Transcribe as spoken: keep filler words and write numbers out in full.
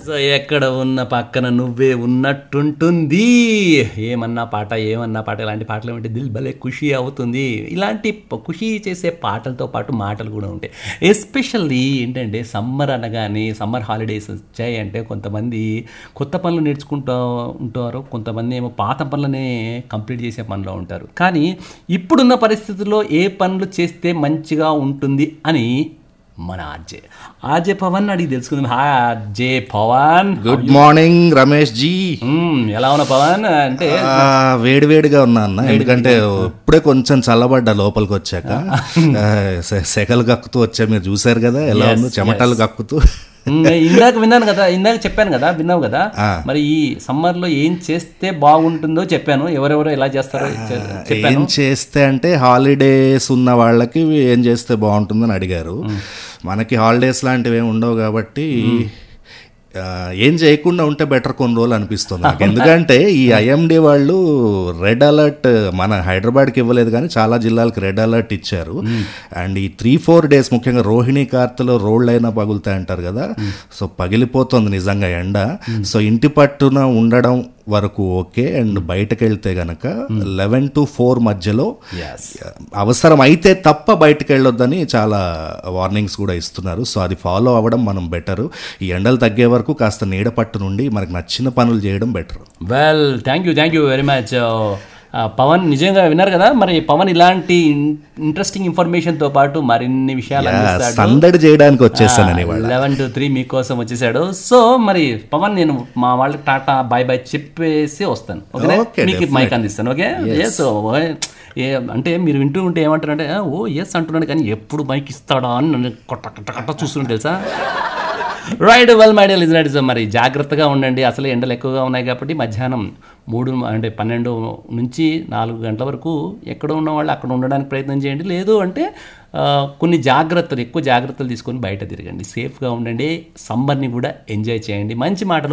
So ఎక్కడ ఉన్న పక్కన నువ్వే ఉన్నట్టుంటుంది. ఏమన్నా పాట ఏమన్నా పాట ఇలాంటి పాటలు ఏమంటే దిల్ భలే ఖుషి అవుతుంది. ఇలాంటి ప- ఖుషి చేసే పాటలతో పాటు మాటలు కూడా ఉంటాయి. ఎస్పెషల్లీ ఏంటంటే సమ్మర్ అనగానే సమ్మర్ హాలిడేస్ వచ్చాయి అంటే కొంతమంది కొత్త పనులు నేర్చుకుంటూ ఉంటారు, కొంతమంది ఏమో పాత పనులనే కంప్లీట్ చేసే పనిలో ఉంటారు. కానీ ఇప్పుడున్న పరిస్థితుల్లో ఏ పనులు చేస్తే మంచిగా ఉంటుంది అని మన ఆర్జే ఆర్జే పవన్ అడిగి తెలుసుకుందాం. Hi RJ Pawan. Good morning Ramesh G. మ్మ్, ఎలా ఉన్నా పవన్? అంటే ఆ, వేడివేడిగా ఉన్నా అన్న, ఎందుకంటే ఇప్పుడే కొంచెం చల్లబడ్డా లోపలికి వచ్చాక. ఆ, సె- సెగలు కక్కుతూ వచ్చా, మీరు చూసారు కదా ఎలా Yes, ఉందో, చెమటలు కక్కుతూ. మ్మ్, ఇందాక విన్నాను కదా, ఇందాక చెప్పాను కదా, విన్నావు కదా. మరి ఈ సమ్మర్ లో ఏం చేస్తే బాగుంటుందో చెప్పాను. ఎవరెవరో ఎలా చేస్తారో చె- ఏం చెప్పాను. చేస్తే అంటే హాలిడేస్ ఉన్న వాళ్ళకి ఏం చేస్తే బాగుంటుందని అడిగారు. మనకి హాలిడేస్ లాంటివి ఏమి ఉండవు కాబట్టి ఆ, ఏం చేయకుండా ఉంటే బెటర్ కొన్ని రోజులు అనిపిస్తుంది నాకు. ఎందుకంటే ఈ ఐఎండి వాళ్ళు రెడ్ అలర్ట్ మన హైదరాబాద్కి ఇవ్వలేదు కానీ చాలా జిల్లాలకు రెడ్ అలర్ట్ ఇచ్చారు. అండ్ ఈ త్రీ ఫోర్ డేస్ ముఖ్యంగా రోహిణి కార్తెలో రోడ్లు అయినా పగులుతాయి అంటారు కదా, సో పగిలిపోతుంది నిజంగా ఎండ. సో ఇంటి పట్టున ఉండడం వరకు ఓకే, అండ్ బయటకు వెళ్తే గనక లెవెన్ టు ఫోర్ మధ్యలో Yes. అవసరం అయితే తప్ప బయటకు వెళ్ళొద్దని చాలా వార్నింగ్స్ కూడా ఇస్తున్నారు. సో అది ఫాలో అవ్వడం మనం బెటరు. ఈ ఎండలు తగ్గే వరకు కాస్త నీడ పట్టు నుండి మనకు నచ్చిన పనులు చేయడం better. Well thank you thank you very much Pawan. నిజంగా విన్నారు కదా, మరి పవన్ ఇలాంటి ఇంట్రెస్టింగ్ ఇన్ఫర్మేషన్తో పాటు మరిన్ని విషయాలు అందిస్తాడు. సందడి చేయడానికి వచ్చేసానని వాళ్ళు. లెవెన్ టు త్రీ మీకోసం వచ్చేసాడు. సో మరి పవన్, నేను మా వాళ్ళకి టాటా బాయ్ బాయ్ చెప్పేసి వస్తాను. ఓకే, Okay, మీకు మైక్ అందిస్తాను. Okay, yes. ఏ అంటే మీరు వింటూ ఉంటే ఏమంటారంటే ఓ ఎస్ అంటున్నాడు కానీ ఎప్పుడు మైక్ ఇస్తాడా అని నన్ను కొట్ట కట్ట కట్ట చూస్తుంటే తెలుసా. Right, well my dear listeners, మరి జాగ్రత్తగా ఉండండి. అసలు ఎండలు ఎక్కువగా ఉన్నాయి కాబట్టి మధ్యాహ్నం మూడు అంటే పన్నెండు నుంచి నాలుగు గంటల వరకు ఎక్కడ ఉన్న వాళ్ళు అక్కడ ఉండడానికి ప్రయత్నం చేయండి. లేదు అంటే ఆ, కొన్ని జాగ్రత్తలు ఎక్కువ జాగ్రత్తలు తీసుకొని బయట తిరగండి. సేఫ్గా ఉండండి. సమ్మర్ని కూడా ఎంజాయ్ చేయండి. మంచి మాటలు